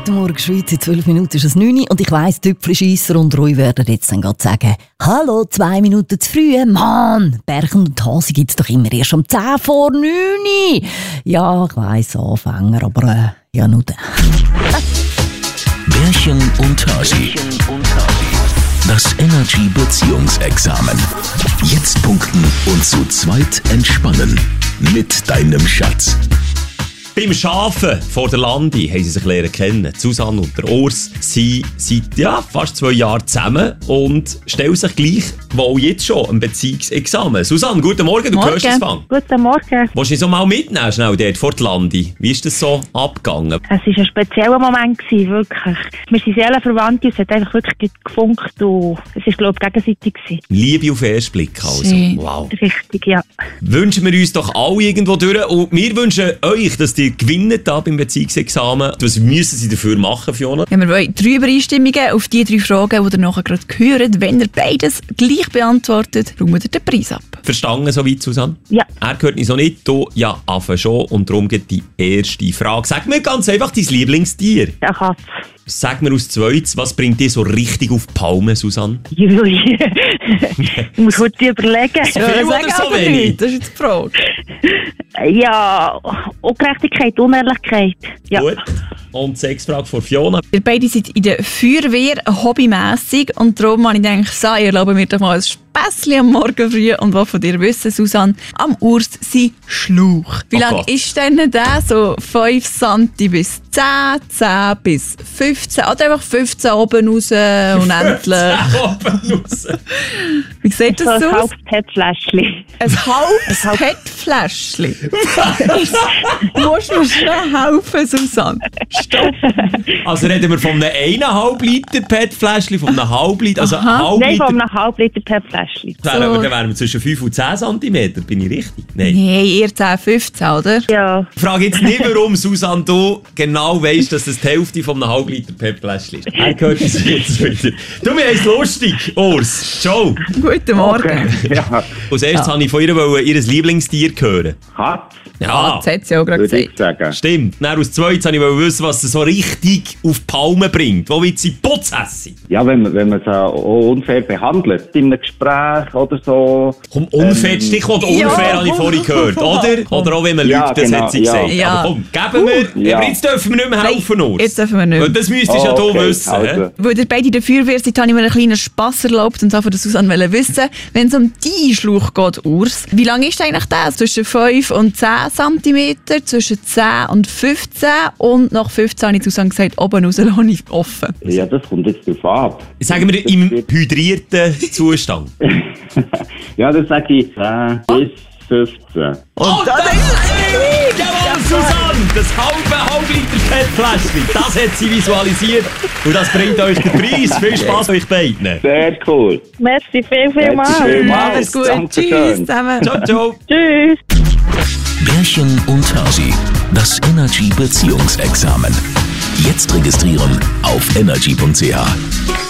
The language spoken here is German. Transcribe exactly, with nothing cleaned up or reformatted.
Guten Morgen, Schweiz. In zwölf Minuten ist es neun Uhr. Und ich weiss, Tüpfelscheisser und Rui werden jetzt dann gerade sagen: Hallo, zwei Minuten zu früh. Mann, Berchen und Hase gibt es doch immer erst um zehn vor neun Uhr. Ja, ich weiss, Anfänger, aber äh, ja, nur dann. Bärchen und Hasi. Das Energy Beziehungsexamen. Jetzt punkten und zu zweit entspannen. Mit deinem Schatz. Beim Schafen vor der Landi haben sie sich lernen kennen. Susanne und der Urs sind seit ja, fast zwei Jahren zusammen und stellen sich gleich wohl jetzt schon ein Beziehungsexamen. Susanne, guten Morgen, du hörst es Fang. Guten Morgen. Willst du so mal mitnehmen, schnell dort vor der Landi? Wie ist das so abgegangen? Es war ein spezieller Moment, wirklich. Wir sind Seelenverwandte, es hat einfach wirklich gefunkt und es war, glaube ich, gegenseitig gewesen. Liebe auf den ersten Blick also. Sie. Wow. Richtig, ja. Wünschen wir uns doch alle irgendwo durch und wir wünschen euch, dass ihr gewinnt da beim Beziehungsexamen. Was müssen sie dafür machen, Fiona? Ja, wir wollen drei Übereinstimmungen auf die drei Fragen, die ihr nachher gerade hören. Wenn ihr beides gleich beantwortet, räumt ihr den Preis ab. Verstanden soweit, Susanne? Ja. Er gehört nicht so nicht, du ja Affe schon und darum geht die erste Frage. Sag mir ganz einfach dein Lieblingstier. Ja, Katz. Sag mir aus zweites, was bringt dich so richtig auf die Palme, Susanne? Jui. Ich muss kurz überlegen. Viel oder so wenig? Das ist jetzt die Frage. Ja, Ungerechtigkeit, Unehrlichkeit. Ja. Gut. Und Sechsfrage von Fiona. Ihr beide seid in der Feuerwehr hobbymässig und darum habe ich gedacht, so, ich erlaube mir doch mal ein Späßchen am Morgen früh und was von dir wissen, Susanne, am Urs sein Schlauch. Wie Oh lang Gott. ist denn der? So fünf Zentimeter bis zehn, zehn bis fünfzehn oder einfach fünfzehn oben raus und endlich. Oben raus. Wie sieht So das ein aus? halbes Pet-Fläschchen. Ein halbes Pet-Fläschchen. Du musst mir schnell helfen, Susanne. Stopp. Also reden wir von einem eineinhalb Liter Pet-Fläschchen, von einem halb Liter, also Aha. halb Nein, Liter. von einem halben Liter Pet-Fläschchen. Dann wären wir- dann wären wir zwischen fünf und zehn Zentimeter, bin ich richtig? Nein. Nein, eher zehn, fünfzehn, oder? Ja. Ich frage jetzt nicht, warum, Susanne, du genau weißt, dass das die Hälfte von einem halb Liter Pet-Fläschchen ist. Er gehört uns jetzt wieder. Du, mir ist lustig, Urs. Ciao. Guten Morgen. Ja, Als erstes Ja. wollte ich von ihr wollen, ihr Lieblingstier hören. Katz, Ja, Das hat sie auch gerade würde ich gesagt. sagen. stimmt. Dann als zweites wollte ich wissen, was sie so richtig auf die Palme bringt. Wo wird sie Putzessi? Ja, wenn man, wenn man sie auch unfair behandelt, in einem Gespräch oder so. Komm, unfair, Ähm, Stichwort unfair ja. habe ich vorhin gehört, oder? Oder auch wenn man Ja, lügt, das genau, hat sie ja. gesagt. Ja. Aber komm, geben wir. Ja. Aber jetzt dürfen wir nicht mehr helfen, Urs. Jetzt dürfen wir nicht mehr. Weil das müsstest du ja Oh, du okay, wissen. also. hä? Weil ihr beide in der Feuerwehr seid, habe ich mir einen kleinen Spass erlaubt und von der Susanne wollte wissen, wenn es um deinen Schlauch geht, Urs, wie lang ist eigentlich das? Zwischen fünf und zehn Zentimeter, zwischen zehn und fünfzehn und nach fünfzehn habe ich Susanne gesagt, oben raus lasse ich offen. Ja, das kommt jetzt drauf ab. Sagen wir im hydrierten Zustand. Ja, das sage ich zehn bis fünfzehn. Oh, das ist Jawohl, Susanne! Das halbe, halb Liter Pet-Fläschchen, das hat sie visualisiert. Und das bringt euch den Preis. Viel Spass euch beiden. Sehr cool. Merci viel, viel mal. Merci vielmals. Alles gut, Dankeschön. tschüss zusammen. Ciao, ciao. Tschüss. Bärchen und Hasi. Das Energy Beziehungsexamen. Jetzt registrieren auf energy punkt c h.